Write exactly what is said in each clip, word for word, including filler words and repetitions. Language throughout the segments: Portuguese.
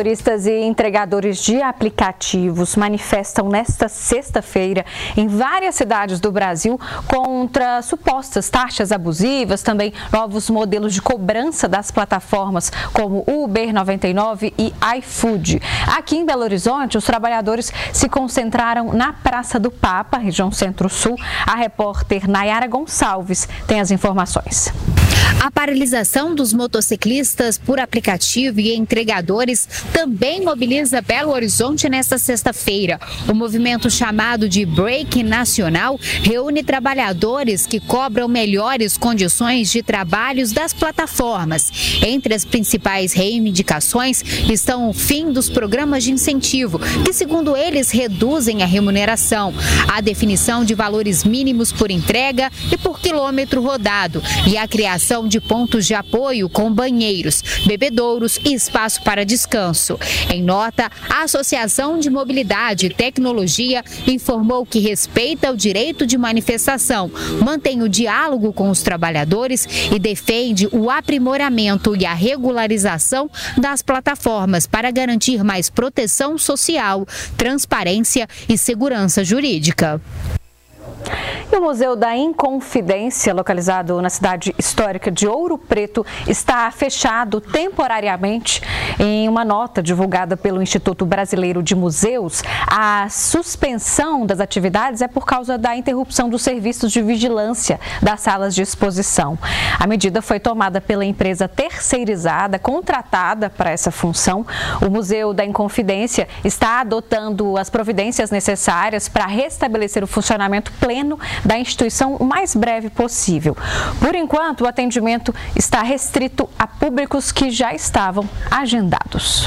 Motoristas e entregadores de aplicativos manifestam nesta sexta-feira em várias cidades do Brasil contra supostas taxas abusivas, também novos modelos de cobrança das plataformas como Uber noventa e nove e iFood. Aqui em Belo Horizonte, os trabalhadores se concentraram na Praça do Papa, região Centro-Sul. A repórter Nayara Gonçalves tem as informações. A paralisação dos motociclistas por aplicativo e entregadores também mobiliza Belo Horizonte nesta sexta-feira. O movimento chamado de Break Nacional reúne trabalhadores que cobram melhores condições de trabalhos das plataformas. Entre as principais reivindicações estão o fim dos programas de incentivo, que, segundo eles, reduzem a remuneração, a definição de valores mínimos por entrega e por quilômetro rodado e a criação de pontos de apoio com banheiros, bebedouros e espaço para descanso. Em nota, a Associação de Mobilidade e Tecnologia informou que respeita o direito de manifestação, mantém o diálogo com os trabalhadores e defende o aprimoramento e a regularização das plataformas para garantir mais proteção social, transparência e segurança jurídica. E o Museu da Inconfidência, localizado na cidade histórica de Ouro Preto, está fechado temporariamente. Em uma nota divulgada pelo Instituto Brasileiro de Museus, a suspensão das atividades é por causa da interrupção dos serviços de vigilância das salas de exposição. A medida foi tomada pela empresa terceirizada, contratada para essa função. O Museu da Inconfidência está adotando as providências necessárias para restabelecer o funcionamento pleno da instituição o mais breve possível. Por enquanto, o atendimento está restrito a públicos que já estavam agendados.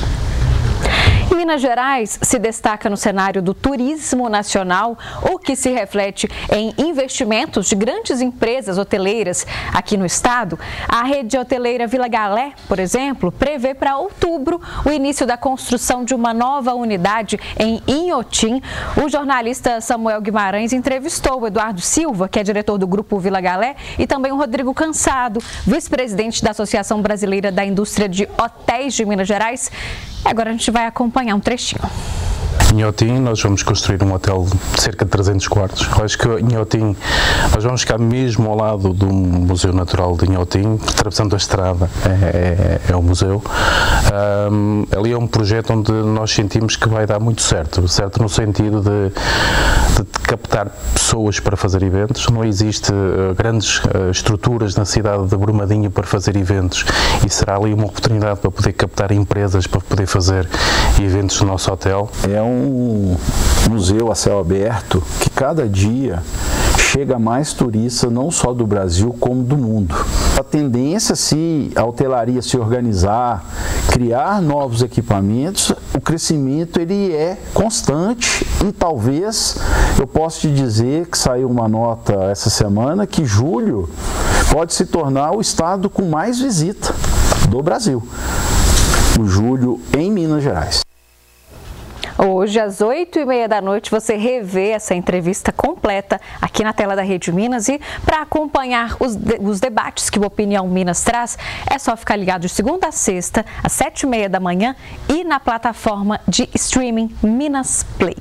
Minas Gerais se destaca no cenário do turismo nacional, o que se reflete em investimentos de grandes empresas hoteleiras aqui no estado. A rede hoteleira Vila Galé, por exemplo, prevê para outubro o início da construção de uma nova unidade em Inhotim. O jornalista Samuel Guimarães entrevistou o Eduardo Silva, que é diretor do Grupo Vila Galé, e também o Rodrigo Cansado, vice-presidente da Associação Brasileira da Indústria de Hotéis de Minas Gerais. Agora a gente vai acompanhar um trechinho. Em Inhotim nós vamos construir um hotel de cerca de trezentos quartos. Eu acho que em Inhotim nós vamos ficar mesmo ao lado do Museu Natural de Inhotim, atravessando a estrada é, é, é o museu. Um, ali é um projeto onde nós sentimos que vai dar muito certo, certo no sentido de, de captar pessoas para fazer eventos. Não existe uh, grandes uh, estruturas na cidade de Brumadinho para fazer eventos e será ali uma oportunidade para poder captar empresas para poder fazer eventos no nosso hotel. É um um museu a céu aberto que cada dia chega mais turistas, não só do Brasil, como do mundo. A tendência, se a hotelaria se organizar, criar novos equipamentos, o crescimento ele é constante e talvez eu possa te dizer que saiu uma nota essa semana que julho pode se tornar o estado com mais visita do Brasil. O julho em Minas Gerais. Hoje, às oito e meia da noite, você revê essa entrevista completa aqui na tela da Rede Minas. E para acompanhar os, de, os debates que o Opinião Minas traz, é só ficar ligado de segunda a sexta, às sete e meia da manhã e na plataforma de streaming Minas Play.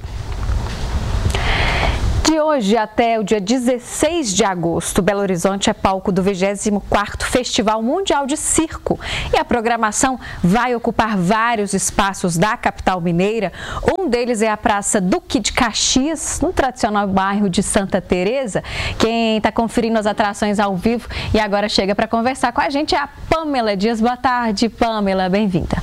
De hoje até o dia dezesseis de agosto, Belo Horizonte é palco do vigésimo quarto Festival Mundial de Circo. E a programação vai ocupar vários espaços da capital mineira. Um deles é a Praça Duque de Caxias, no tradicional bairro de Santa Teresa. Quem está conferindo as atrações ao vivo e agora chega para conversar com a gente é a Pamela Dias. Boa tarde, Pamela, bem-vinda.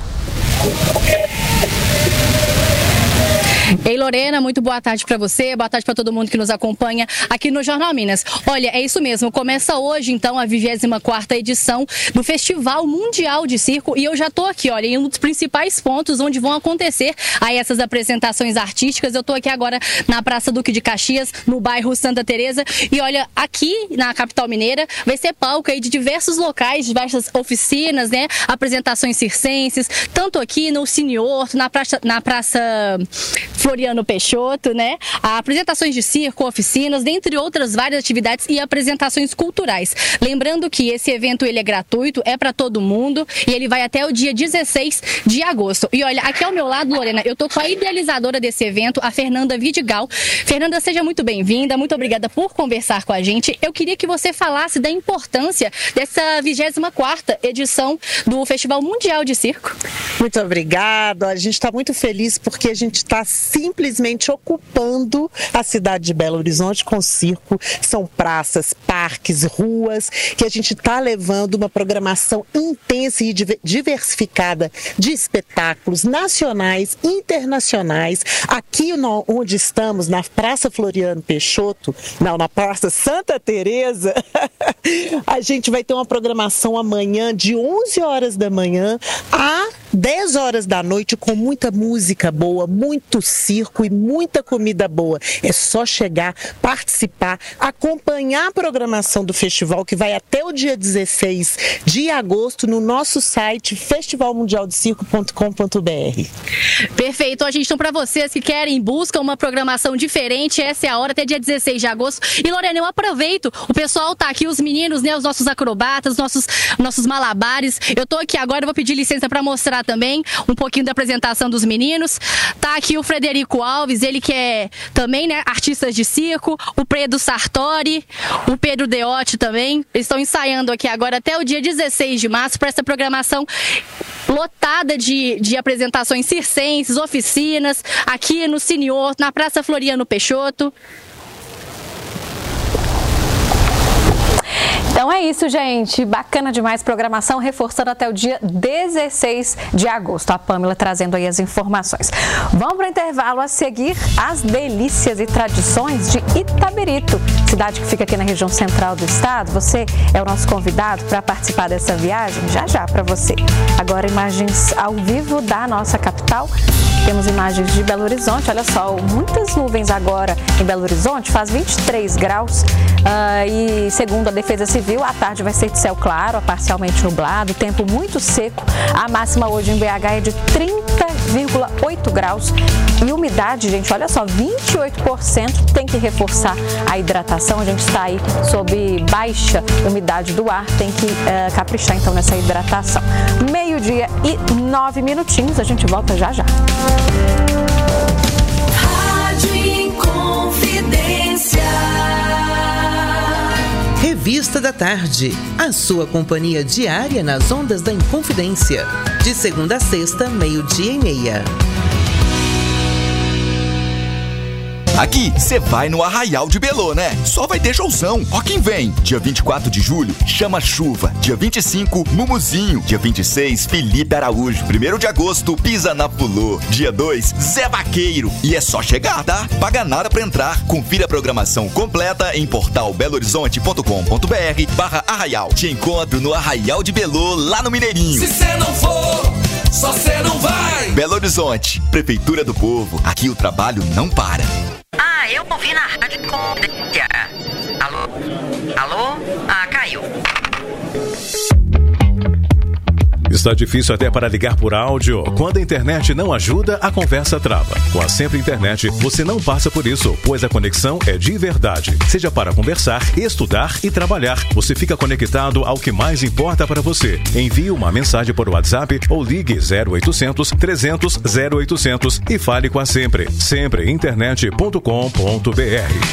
Ei, Lorena, muito boa tarde para você, boa tarde para todo mundo que nos acompanha aqui no Jornal Minas. Olha, é isso mesmo, começa hoje então a vigésima quarta edição do Festival Mundial de Circo e eu já tô aqui, olha, em um dos principais pontos onde vão acontecer aí essas apresentações artísticas. Eu tô aqui agora na Praça Duque de Caxias, no bairro Santa Teresa, e olha, aqui na capital mineira vai ser palco aí de diversos locais, diversas oficinas, né, apresentações circenses, tanto aqui no Cine Horto, na praça, na praça Floriano Peixoto, né? Apresentações de circo, oficinas, dentre outras várias atividades e apresentações culturais. Lembrando que esse evento ele é gratuito, é para todo mundo e ele vai até o dia dezesseis de agosto. E olha, aqui ao meu lado, Lorena, eu tô com a idealizadora desse evento, a Fernanda Vidigal. Fernanda, seja muito bem-vinda, muito obrigada por conversar com a gente. Eu queria que você falasse da importância dessa vigésima quarta edição do Festival Mundial de Circo. Muito obrigada. A gente está muito feliz porque a gente está simplesmente ocupando a cidade de Belo Horizonte com circo. São praças, parques, ruas, que a gente está levando uma programação intensa e diversificada de espetáculos nacionais, internacionais. Aqui onde estamos, na Praça Floriano Peixoto, não, na Praça Santa Teresa, a gente vai ter uma programação amanhã de onze horas da manhã a dez horas da noite com muita música boa, muito circo e muita comida boa. É só chegar, participar, acompanhar a programação do festival que vai até o dia dezesseis de agosto no nosso site festival mundial de circo ponto com ponto br. Perfeito, a gente então para vocês que querem, buscam uma programação diferente, essa é a hora, até dia dezesseis de agosto. E Lorena, eu aproveito, o pessoal tá aqui, os meninos, né, os nossos acrobatas, nossos, nossos malabares. Eu tô aqui agora, eu vou pedir licença para mostrar também um pouquinho da apresentação dos meninos. Tá aqui o Frederico Alves, ele que é também, né, artistas de circo, o Pedro Sartori, o Pedro Deotti também. Eles estão ensaiando aqui agora até o dia dezesseis de março para essa programação lotada de, de apresentações circenses, oficinas, aqui no Senior, na Praça Floriano Peixoto. Então é isso, gente. Bacana demais programação, reforçando até o dia dezesseis de agosto. A Pamela trazendo aí as informações. Vamos para o intervalo, a seguir as delícias e tradições de Itaberito, cidade que fica aqui na região central do estado. Você é o nosso convidado para participar dessa viagem, já já para você. Agora imagens ao vivo da nossa capital. Temos imagens de Belo Horizonte, olha só, muitas nuvens agora em Belo Horizonte, faz vinte e três graus uh, e segundo a Defesa Civil, à tarde vai ser de céu claro, parcialmente nublado, tempo muito seco. A máxima hoje em B H é de trinta vírgula oito graus e umidade, gente, olha só, vinte e oito por cento, tem que reforçar a hidratação, a gente está aí sob baixa umidade do ar, tem que uh, caprichar então nessa hidratação. Meio-dia e nove minutinhos, a gente volta já já. Rádio Inconfidência. Revista da Tarde, a sua companhia diária nas ondas da Inconfidência. De segunda a sexta, meio-dia e meia. Aqui, você vai no Arraial de Belô, né? Só vai ter showzão. Ó quem vem. Dia vinte e quatro de julho, Chama Chuva. Dia vinte e cinco, Mumuzinho. Dia vinte e seis, Felipe Araújo. primeiro de agosto, Pisa na Pulô. Dia dois, Zé Vaqueiro. E é só chegar, tá? Paga nada pra entrar. Confira a programação completa em portal belo horizonte ponto com ponto br barra Arraial. Te encontro no Arraial de Belô, lá no Mineirinho. Se cê não for, só cê não vai. Belo Horizonte, Prefeitura do Povo. Aqui o trabalho não para. Ah, eu ouvi na Rádio Inconfidência. Alô? Alô? Ah, caiu. Está difícil até para ligar por áudio? Quando a internet não ajuda, a conversa trava. Com a Sempre Internet, você não passa por isso, pois a conexão é de verdade. Seja para conversar, estudar e trabalhar, você fica conectado ao que mais importa para você. Envie uma mensagem por WhatsApp ou ligue zero oitocentos, trezentos, zero oitocentos e fale com a Sempre. sempre internet ponto com ponto br.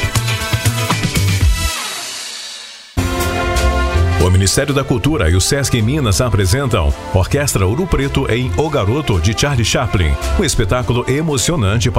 O Ministério da Cultura e o Sesc Minas apresentam Orquestra Ouro Preto em O Garoto, de Charlie Chaplin. Um espetáculo emocionante para